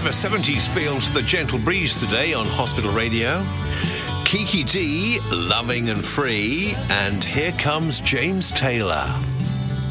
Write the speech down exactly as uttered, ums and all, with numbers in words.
a seventies feel to the gentle breeze today on Hospital Radio. Kiki D, Loving and Free, and here comes James Taylor.